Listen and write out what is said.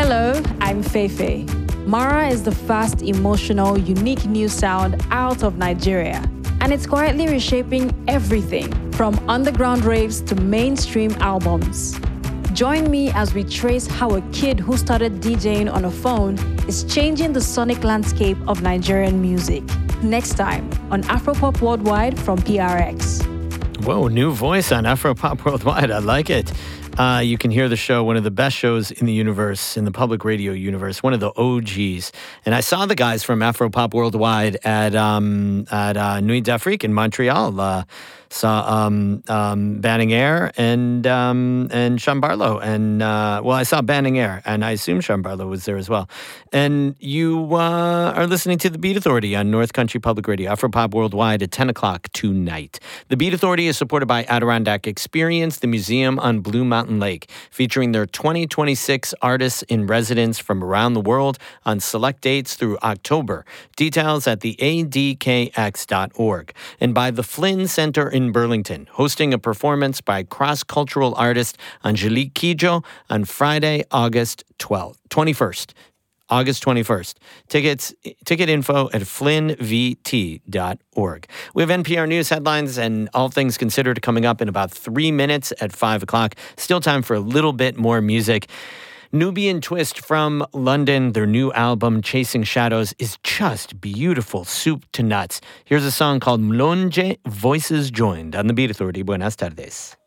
Hello, I'm Feifei. Mara is the fast, emotional, unique new sound out of Nigeria. And it's quietly reshaping everything from underground raves to mainstream albums. Join me as we trace how a kid who started DJing on a phone is changing the sonic landscape of Nigerian music. Next time on Afropop Worldwide from PRX. Whoa, new voice on Afropop Worldwide. I like it. You can hear the show, one of the best shows in the universe, in the public radio universe, one of the OGs. And I saw the guys from Afropop Worldwide at Nuit d'Afrique in Montreal. Saw Banning Air and Sean Barlow. And, I saw Banning Air, and I assume Sean Barlow was there as well. And you are listening to The Beat Authority on North Country Public Radio, Afropop Worldwide at 10 o'clock tonight. The Beat Authority is supported by Adirondack Experience, the museum on Blue Mountain Lake, featuring their 2026 artists in residence from around the world on select dates through October. Details at the adkx.org. And by the Flynn Center in Burlington, hosting a performance by cross-cultural artist Angelique Kidjo on Friday, August 21st. August 21st. Ticket info at flynnvt.org. We have NPR News headlines and all things considered coming up in about 3 minutes at 5 o'clock. Still time for a little bit more music. Nubian Twist from London, their new album, Chasing Shadows, is just beautiful, soup to nuts. Here's a song called Mlonje, Voices Joined on The Beat Authority. Buenas tardes.